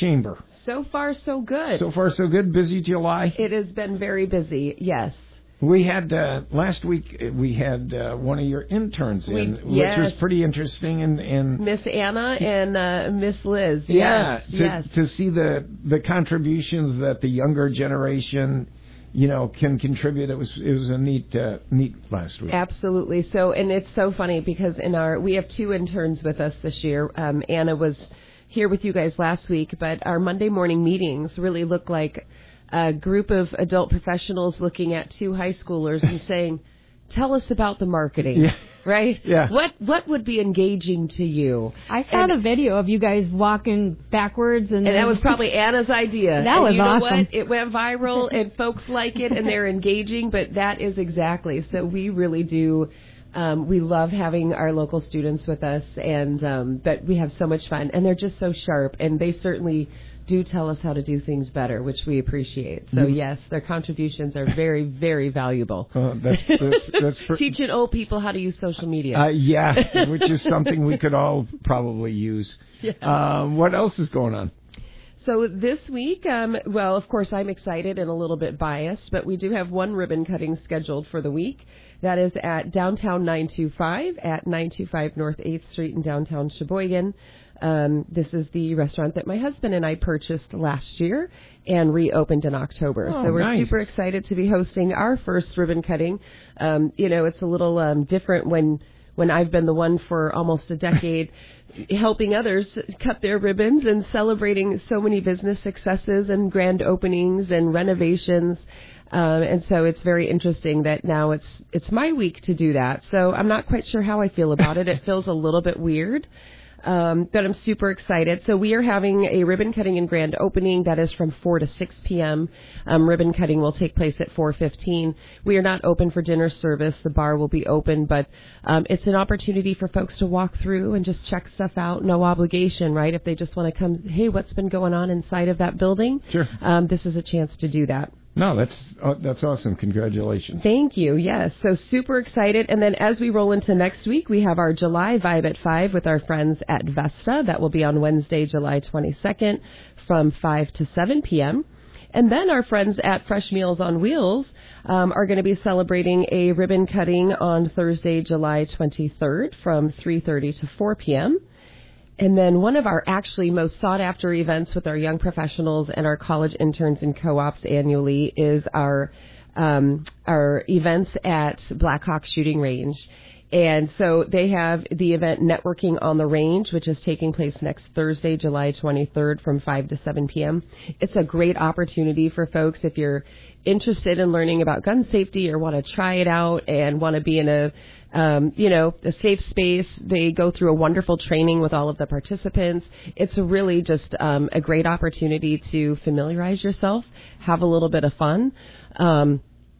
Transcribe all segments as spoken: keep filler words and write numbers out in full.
chamber? So far, so good. So far, so good. Busy July? It has been very busy, yes. We had, uh, last week, we had uh, one of your interns in, we, yes. which was pretty interesting. And, and Miss Anna and uh, Miss Liz. Yeah, yes, to, yes. to see the, the contributions that the younger generation, you know, can contribute. It was it was a neat uh, neat last week. Absolutely. So, and it's so funny because in our, we have two interns with us this year. Um, Anna was here with you guys last week, but our Monday morning meetings really look like a group of adult professionals looking at two high schoolers and saying, tell us about the marketing, yeah. right? Yeah. What what would be engaging to you? I saw and, the video of you guys walking backwards. And, and that was probably Anna's idea. That and was you know awesome. What? It went viral and folks like it and they're engaging, but that is exactly. So we really do. Um, we love having our local students with us, and um, but we have so much fun. And they're just so sharp, and they certainly do tell us how to do things better, which we appreciate. So, mm. yes, their contributions are very, very valuable. Uh, that's, that's, that's for, Teaching old people how to use social media. Uh, yeah, which is something we could all probably use. Yeah. Uh, what else is going on? So this week, um, well, of course, I'm excited and a little bit biased, but we do have one ribbon cutting scheduled for the week. That is at Downtown nine two five at nine two five North eighth Street in downtown Sheboygan. Um, this is the restaurant that my husband and I purchased last year and reopened in October. Oh, so we're nice. super excited to be hosting our first ribbon cutting. Um, you know, it's a little um, different when when I've been the one for almost a decade helping others cut their ribbons and celebrating so many business successes and grand openings and renovations. Um, and so it's very interesting that now it's it's my week to do that. So I'm not quite sure how I feel about it. It feels a little bit weird. Um, but I'm super excited. So we are having a ribbon cutting and grand opening that is from four to six p.m. Um, ribbon cutting will take place at four fifteen. We are not open for dinner service. The bar will be open, but um, it's an opportunity for folks to walk through and just check stuff out. No obligation, right? If they just want to come, hey, what's been going on inside of that building? Sure. Um, this is a chance to do that. No, that's uh, that's awesome. Congratulations. Thank you. Yes. So super excited. And then as we roll into next week, we have our July Vibe at five with our friends at Vesta. That will be on Wednesday, July twenty-second from five to seven p.m. And then our friends at Fresh Meals on Wheels um, are going to be celebrating a ribbon cutting on Thursday, July twenty-third from three thirty to four p.m. And then one of our actually most sought-after events with our young professionals and our college interns and co-ops annually is our um, our events at Blackhawk Shooting Range. And so they have the event Networking on the Range, which is taking place next Thursday, July twenty-third from five to seven p.m. It's a great opportunity for folks if you're interested in learning about gun safety or want to try it out and want to be in a Um, you know, a safe space. They go through a wonderful training with all of the participants. It's really just um, a great opportunity to familiarize yourself, have a little bit of fun, um,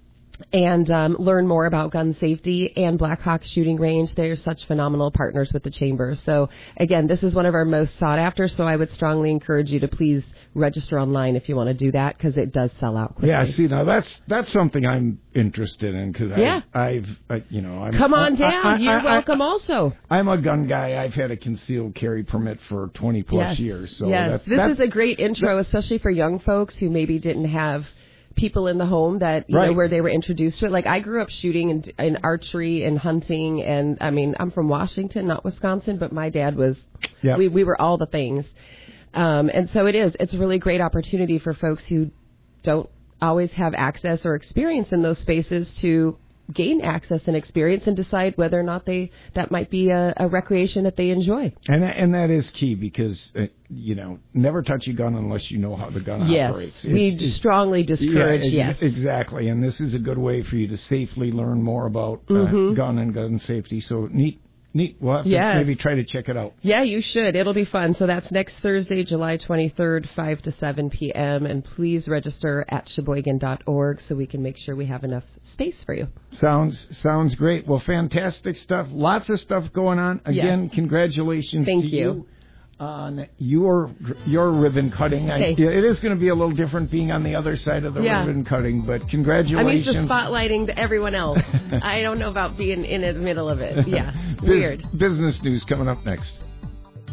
and um, learn more about gun safety and Blackhawk Shooting Range. They're such phenomenal partners with the Chamber. So, again, this is one of our most sought after, so I would strongly encourage you to please register online if you want to do that, because it does sell out quickly. Yeah, see, now that's that's something I'm interested in, because yeah. I've, I, you know, I'm... Come on down. I, I, You're I, welcome I, also. I'm a gun guy. I've had a concealed carry permit for twenty plus yes. years. So yes, that, this that, is a great intro, that, especially for young folks who maybe didn't have people in the home that, you right. know, where they were introduced to it. Like, I grew up shooting and in archery and hunting, and, I mean, I'm from Washington, not Wisconsin, but my dad was, yep. we, we were all the things. Um, and so it is, it's a really great opportunity for folks who don't always have access or experience in those spaces to gain access and experience and decide whether or not they that might be a, a recreation that they enjoy. And that, and that is key, because, uh, you know, never touch a gun unless you know how the gun yes, operates. Yes, we it's, strongly discourage, yeah, yes. Exactly, and this is a good way for you to safely learn more about uh, mm-hmm. gun and gun safety. So neat. Neat. We'll have to yes. maybe try to check it out. Yeah, you should. It'll be fun. So that's next Thursday, July twenty-third, five to seven p.m. And please register at sheboygan dot org so we can make sure we have enough space for you. Sounds sounds great. Well, fantastic stuff. Lots of stuff going on. Again, yes. congratulations Thank to you. you on your your ribbon cutting. I, it is going to be a little different being on the other side of the yeah. ribbon cutting, but congratulations. I'm used to spotlighting everyone else. I don't know about being in the middle of it. Yeah, Biz- weird. Business news coming up next.